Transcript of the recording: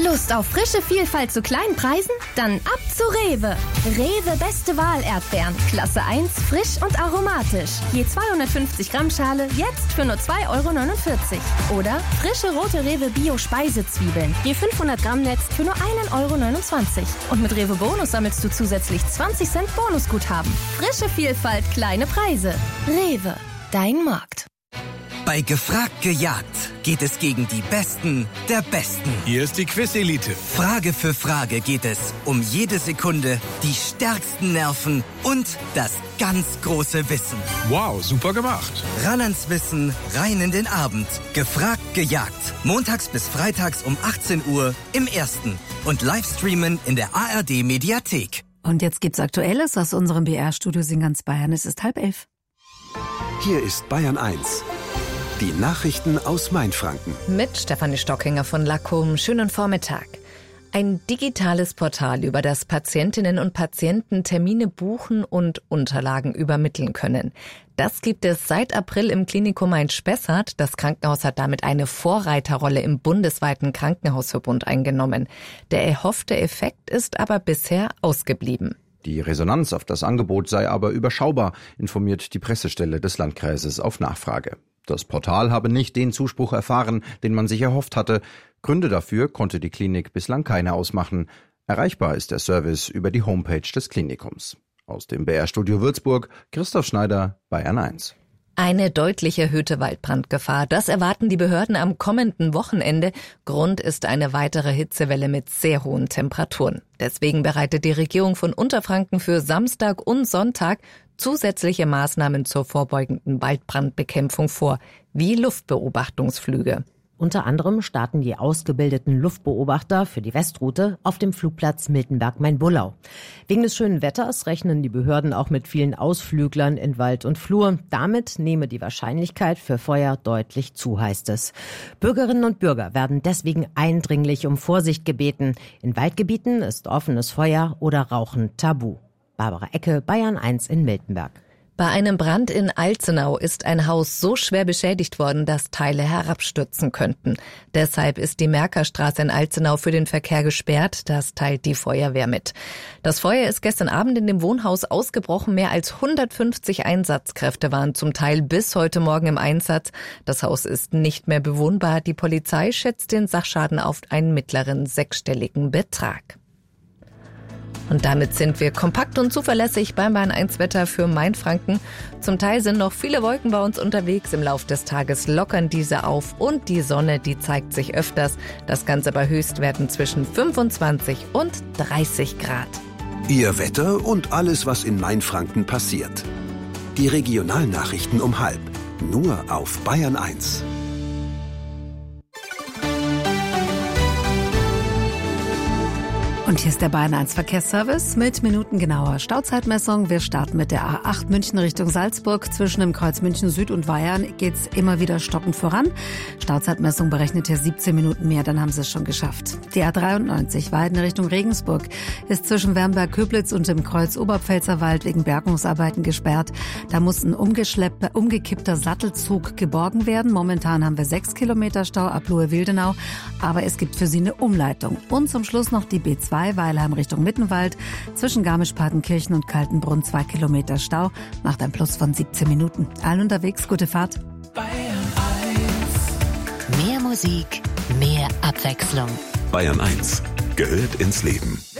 Lust auf frische Vielfalt zu kleinen Preisen? Dann ab zu Rewe. Rewe Beste Wahl Erdbeeren. Klasse 1, frisch und aromatisch. Je 250 Gramm Schale, jetzt für nur 2,49 Euro. Oder frische rote Rewe Bio Speisezwiebeln. Je 500 Gramm Netz für nur 1,29 Euro. Und mit Rewe Bonus sammelst du zusätzlich 20 Cent Bonusguthaben. Frische Vielfalt, kleine Preise. Rewe, dein Markt. Bei Gefragt gejagt geht es gegen die Besten der Besten. Hier ist die Quiz-Elite. Frage für Frage geht es um jede Sekunde, die stärksten Nerven und das ganz große Wissen. Wow, super gemacht. Ran ans Wissen, rein in den Abend. Gefragt gejagt. Montags bis freitags um 18 Uhr im Ersten. Und Livestreamen in der ARD-Mediathek. Und jetzt gibt's Aktuelles aus unserem BR-Studio in ganz Bayern. Es ist 10:30. Hier ist Bayern 1. Die Nachrichten aus Mainfranken. Mit Stefanie Stockinger von Lackum. Schönen Vormittag. Ein digitales Portal, über das Patientinnen und Patienten Termine buchen und Unterlagen übermitteln können. Das gibt es seit April im Klinikum Main-Spessart. Das Krankenhaus hat damit eine Vorreiterrolle im bundesweiten Krankenhausverbund eingenommen. Der erhoffte Effekt ist aber bisher ausgeblieben. Die Resonanz auf das Angebot sei aber überschaubar, informiert die Pressestelle des Landkreises auf Nachfrage. Das Portal habe nicht den Zuspruch erfahren, den man sich erhofft hatte. Gründe dafür konnte die Klinik bislang keine ausmachen. Erreichbar ist der Service über die Homepage des Klinikums. Aus dem BR-Studio Würzburg, Christoph Schneider, Bayern 1. Eine deutlich erhöhte Waldbrandgefahr. Das erwarten die Behörden am kommenden Wochenende. Grund ist eine weitere Hitzewelle mit sehr hohen Temperaturen. Deswegen bereitet die Regierung von Unterfranken für Samstag und Sonntag zusätzliche Maßnahmen zur vorbeugenden Waldbrandbekämpfung vor, wie Luftbeobachtungsflüge. Unter anderem starten die ausgebildeten Luftbeobachter für die Westroute auf dem Flugplatz Miltenberg-Main-Bullau. Wegen des schönen Wetters rechnen die Behörden auch mit vielen Ausflüglern in Wald und Flur. Damit nehme die Wahrscheinlichkeit für Feuer deutlich zu, heißt es. Bürgerinnen und Bürger werden deswegen eindringlich um Vorsicht gebeten. In Waldgebieten ist offenes Feuer oder Rauchen tabu. Barbara Ecke, Bayern 1 in Miltenberg. Bei einem Brand in Alzenau ist ein Haus so schwer beschädigt worden, dass Teile herabstürzen könnten. Deshalb ist die Merkerstraße in Alzenau für den Verkehr gesperrt. Das teilt die Feuerwehr mit. Das Feuer ist gestern Abend in dem Wohnhaus ausgebrochen. Mehr als 150 Einsatzkräfte waren zum Teil bis heute Morgen im Einsatz. Das Haus ist nicht mehr bewohnbar. Die Polizei schätzt den Sachschaden auf einen mittleren sechsstelligen Betrag. Und damit sind wir kompakt und zuverlässig beim Bayern 1 Wetter für Mainfranken. Zum Teil sind noch viele Wolken bei uns unterwegs. Im Laufe des Tages lockern diese auf und die Sonne, die zeigt sich öfters. Das Ganze bei Höchstwerten zwischen 25 und 30 Grad. Ihr Wetter und alles, was in Mainfranken passiert. Die Regionalnachrichten um 12:30. Nur auf Bayern 1. Und hier ist der Bayern 1 Verkehrsservice mit minutengenauer Stauzeitmessung. Wir starten mit der A8 München Richtung Salzburg. Zwischen dem Kreuz München Süd und Weyarn geht's immer wieder stockend voran. Stauzeitmessung berechnet hier 17 Minuten mehr, dann haben sie es schon geschafft. Die A93 Weiden Richtung Regensburg ist zwischen Wernberg-Köblitz und dem Kreuz Oberpfälzerwald wegen Bergungsarbeiten gesperrt. Da muss ein umgekippter Sattelzug geborgen werden. Momentan haben wir 6 Kilometer Stau ab Lohe-Wildenau, aber es gibt für sie eine Umleitung. Und zum Schluss noch die B2 Weilheim Richtung Mittenwald. Zwischen Garmisch-Partenkirchen und Kaltenbrunn 2 Kilometer Stau. Macht ein Plus von 17 Minuten. Allen unterwegs, gute Fahrt. Bayern 1. Mehr Musik, mehr Abwechslung. Bayern 1 gehört ins Leben.